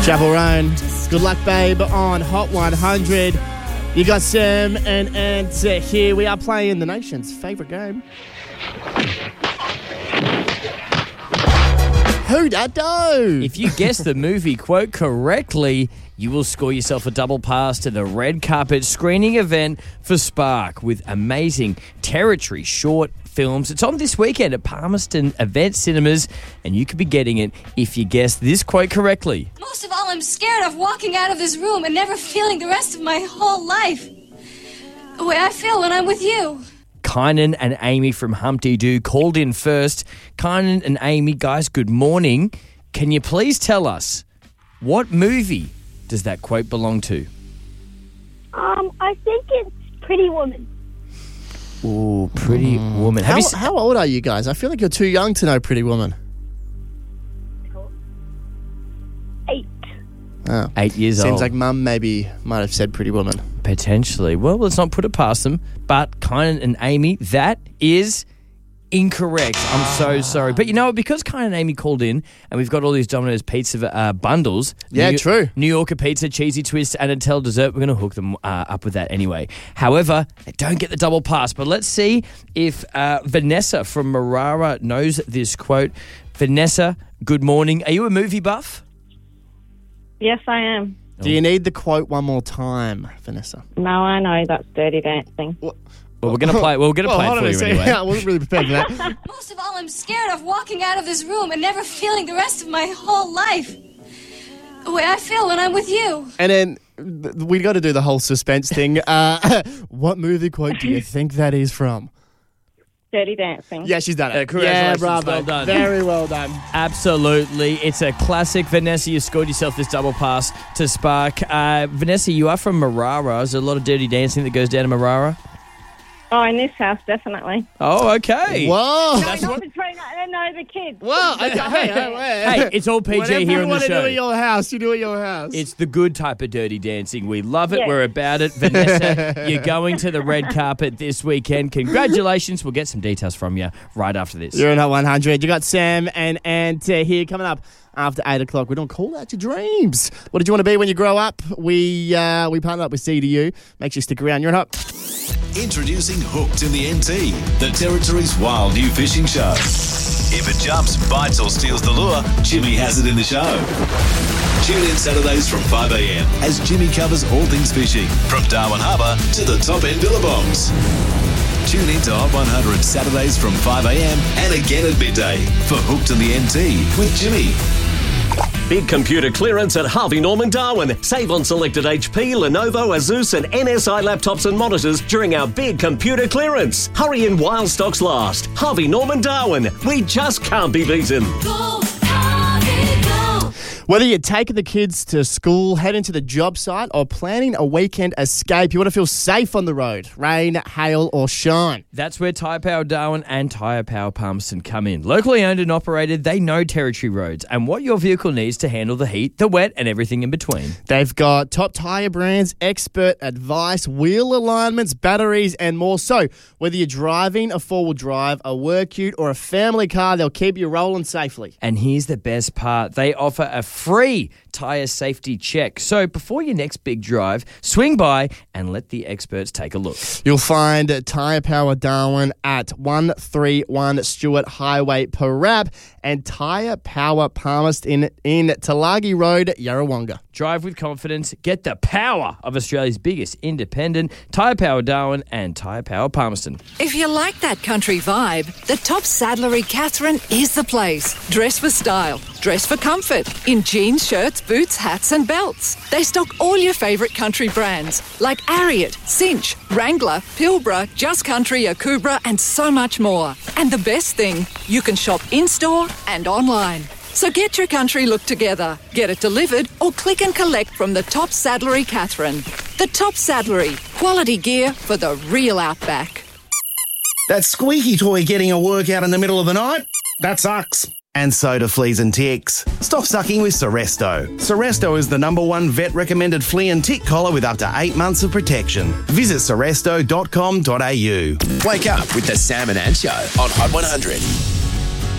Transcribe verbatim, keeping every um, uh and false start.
Chapel Roan. Good luck, babe, on Hot one hundred. You got Sam and Ant here. We are playing the nation's favourite game. Who dat do? If you guess the movie quote correctly, you will score yourself a double pass to the red carpet screening event for Spark with amazing territory short films. It's on this weekend at Palmerston Event Cinemas, and you could be getting it if you guess this quote correctly. Most of all, I'm scared of walking out of this room and never feeling the rest of my whole life the way I feel when I'm with you. Kynan and Amy from Humpty Doo called in first. Kynan and Amy, guys, good morning. Can you please tell us, what movie does that quote belong to? Um, I think it's Pretty Woman. Ooh, Pretty mm. Woman. Have How, you s- how old are you guys? I feel like you're too young to know Pretty Woman. Eight. Oh. Eight years Seems old. like Mum maybe might have said Pretty Woman. Potentially. Well, let's not put it past them. But Kynan and Amy, that is incorrect. I'm so sorry. But you know what? Because Kynan and Amy called in and we've got all these Domino's pizza uh, bundles. Yeah, New, true. New Yorker pizza, cheesy twist, and a Nutella dessert. We're going to hook them uh, up with that anyway. However, they don't get the double pass. But let's see if uh, Vanessa from Marara knows this quote. Vanessa, good morning. Are you a movie buff? Yes, I am. Do you need the quote one more time, Vanessa? No, I know that's Dirty Dancing. What? Well, we're going to play. Well, we're going to Well, play hold it on for a you second. anyway. I wasn't really prepared for that. Most of all, I'm scared of walking out of this room and never feeling the rest of my whole life the way I feel when I'm with you. And then th- we got to do the whole suspense thing. Uh, what movie quote do you think that is from? Dirty Dancing. Yeah, she's done it. Yeah, congratulations. Yeah, bravo. Well done. Very well done. Absolutely. It's a classic. Vanessa, you scored yourself this double pass to Spark. Uh, Vanessa, you are from Marara. Is there a lot of dirty dancing that goes down in Marara? Oh, in this house, definitely. Oh, okay. Whoa. No, not between, I don't know, the kids. Well, okay, hey, hey, hey. Hey, it's all P G Whatever here you on the want to do show. at your house, you do at your house. It's the good type of dirty dancing. We love it. Yes. We're about it. Vanessa, you're going to the red carpet this weekend. Congratulations. We'll get some details from you right after this. You're in Hot one hundred. You got Sam and Ant uh, here coming up after eight o'clock. We're doing Call Out Your Dreams. What did you want to be when you grow up? We uh, we partnered up with C D U. Make sure you stick around. You're in Hot. Introducing Hooked in the N T, the Territory's wild new fishing show. If it jumps, bites or steals the lure, Jimmy has it in the show. Tune in Saturdays from five a.m. as Jimmy covers all things fishing, from Darwin Harbour to the top end billabongs. Tune in to Hot one hundred Saturdays from five a.m. and again at midday for Hooked in the N T with Jimmy. Big computer clearance at Harvey Norman Darwin. Save on selected H P, Lenovo, Asus and N S I laptops and monitors during our big computer clearance. Hurry in while stocks last. Harvey Norman Darwin. We just can't be beaten. Go, Harvey, go. Whether you're taking the kids to school, heading to the job site, or planning a weekend escape, you want to feel safe on the road, rain, hail, or shine. That's where Tyre Power Darwin and Tyre Power Palmerston come in. Locally owned and operated, they know Territory roads and what your vehicle needs to handle the heat, the wet, and everything in between. They've got top tyre brands, expert advice, wheel alignments, batteries, and more. So, whether you're driving a four-wheel drive, a work ute, or a family car, they'll keep you rolling safely. And here's the best part. They offer a free tyre safety check. So before your next big drive, swing by and let the experts take a look. You'll find Tyre Power Darwin at one thirty-one Stewart Highway, Parab, and Tyre Power Palmerston in, in Talagi Road, Yarrawonga. Drive with confidence. Get the power of Australia's biggest independent, Tyre Power Darwin and Tyre Power Palmerston. If you like that country vibe, the Top Saddlery Catherine is the place. Dress for style, dress for comfort, in jeans, shirts, boots, hats and belts. They stock all your favourite country brands like Ariat, Cinch, Wrangler, Pilbara, Just Country, Akubra and so much more. And the best thing, you can shop in-store and online. So get your country look together, get it delivered or click and collect from the Top Saddlery Catherine. The Top Saddlery, quality gear for the real outback. That squeaky toy getting a workout in the middle of the night? That sucks. And so do fleas and ticks. Stop sucking with Seresto. Seresto is the number one vet-recommended flea and tick collar with up to eight months of protection. Visit seresto dot com dot a u. Wake up with the Sam and Ant Show on Hot one hundred.